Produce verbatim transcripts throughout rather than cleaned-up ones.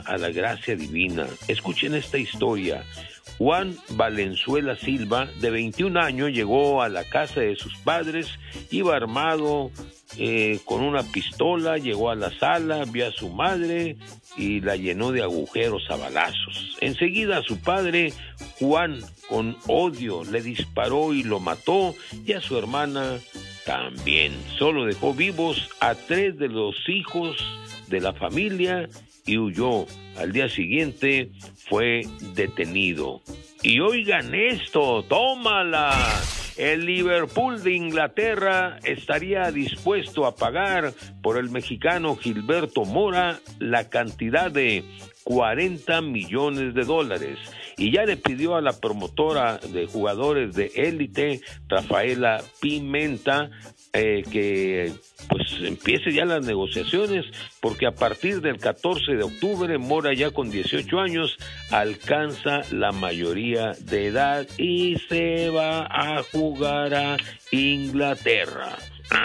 a la gracia divina. Escuchen esta historia. Juan Valenzuela Silva, de veintiún años, llegó a la casa de sus padres, iba armado eh, con una pistola, llegó a la sala, vio a su madre y la llenó de agujeros a balazos. Enseguida su padre, Juan, con odio, le disparó y lo mató, y a su hermana también. Solo dejó vivos a tres de los hijos de la familia y huyó. Al día siguiente fue detenido. Y oigan esto, tómala. El Liverpool de Inglaterra estaría dispuesto a pagar por el mexicano Gilberto Mora la cantidad de cuarenta millones de dólares. Y ya le pidió a la promotora de jugadores de élite, Rafaela Pimenta, eh, que pues empiece ya las negociaciones, porque a partir del catorce de octubre, Mora, ya con dieciocho años, alcanza la mayoría de edad y se va a jugar a Inglaterra.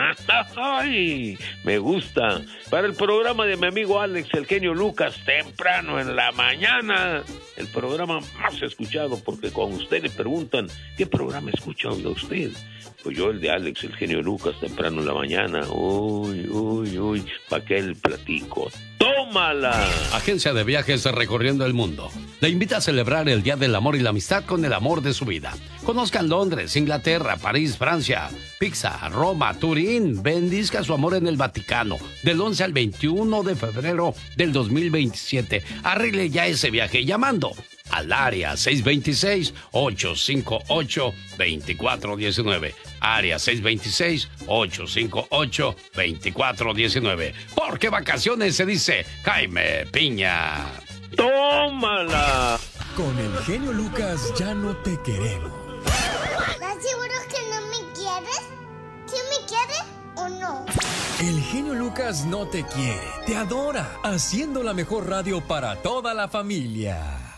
¡Ay! Me gusta. Para el programa de mi amigo Alex, el genio Lucas, temprano en la mañana, el programa más escuchado, porque cuando usted le preguntan, ¿qué programa escucha usted? Pues yo, el de Alex, el genio Lucas, temprano en la mañana. Uy, uy, uy, ¿para qué el platico? ¡Tómala! Agencia de Viajes Recorriendo el Mundo le invita a celebrar el Día del Amor y la Amistad con el amor de su vida. Conozcan Londres, Inglaterra, París, Francia, Pisa, Roma, Turín. Bendizca su amor en el Vaticano del once al veintiuno de febrero del dos mil veintisiete. Arregle ya ese viaje llamando al área seis dos seis, ocho cinco ocho, dos cuatro uno nueve. Área seis dos seis, ocho cinco ocho, dos cuatro uno nueve. Porque vacaciones se dice Jaime Piña. ¡Tómala! Con el genio Lucas ya no te queremos. ¿Estás seguro que no me quieres? ¿Sí me quieres o no? El genio Lucas no te quiere, te adora, haciendo la mejor radio para toda la familia.